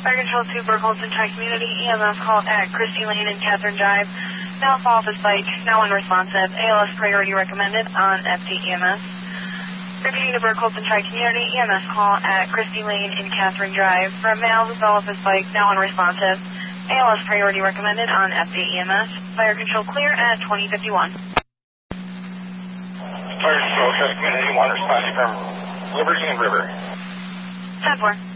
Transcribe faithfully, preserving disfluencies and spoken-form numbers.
Fire Control two, Burkholz and Tri-Community, E M S call at Christie Lane and Catherine Drive. Now office bike, now unresponsive. A L S priority recommended on F T E M S. Repeating to Burkholz and Tri-Community, E M S call at Christie Lane and Catherine Drive. From male, office bike, now unresponsive. A L S priority recommended on F T E M S. Fire Control clear at twenty fifty-one. Fire Control, Tri-Community, one response from Liberty and River. ten four.